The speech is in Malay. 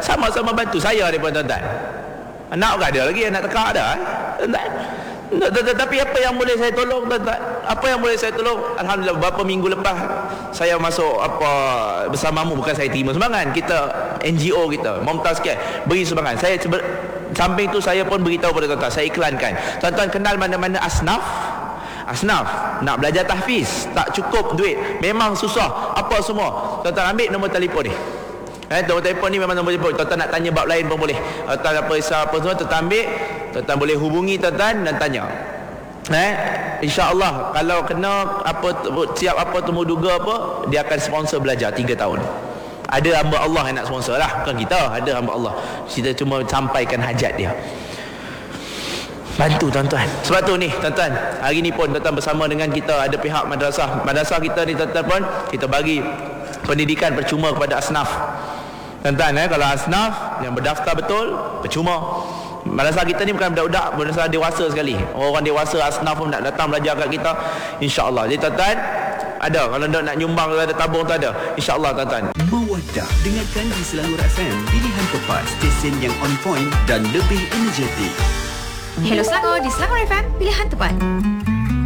sama-sama bantu. Saya ada pun tuan-tuan. Anak tak ada lagi, anak tekak ada tuan-tuan. Tapi apa yang boleh saya tolong tuan-tuan? Apa yang boleh saya tolong? Alhamdulillah, beberapa minggu lepas saya masuk bersamamu, bukan saya terima sumbangan. Kita NGO kita, Momtaz Care, beri sumbangan. Samping tu saya pun beritahu pada tuan-tuan, saya iklankan. Tuan-tuan kenal mana-mana asnaf? Asnaf nak belajar tahfiz, tak cukup duit, memang susah, apa semua. Tuan-tuan ambil nombor telefon ni. Nombor telefon ni memang nombor telefon. Tuan-tuan nak tanya bab lain pun boleh. Tuan-tuan apa risau apa semua, tuan-tuan ambil. Tuan-tuan boleh hubungi tuan-tuan dan tanya. InsyaAllah kalau kena siap apa temu duga apa, dia akan sponsor belajar 3 tahun. Ada hamba Allah yang nak sponsor lah, bukan kita. Ada hamba Allah, kita cuma sampaikan hajat dia. Bantu tuan-tuan. Sebab tu ni tuan-tuan, hari ni pun tuan-tuan bersama dengan kita, ada pihak madrasah kita ni tuan-tuan pun kita bagi pendidikan percuma kepada asnaf. Tuan-tuan, kalau asnaf yang berdaftar betul, percuma. Madrasah kita ni bukan budak-budak, madrasah dewasa sekali. Orang dewasa asnaf pun nak datang belajar kat kita, insya-Allah. Jadi tuan-tuan, ada kalau nak nyumbang, ada tabung tu ada, insya-Allah tuan-tuan. Mawaddah, dengarkan di Selangor FM, pilihan tepat, stesen yang on point dan lebih energetik. Hello Selangor, di Selangor FM, pilihan tepat.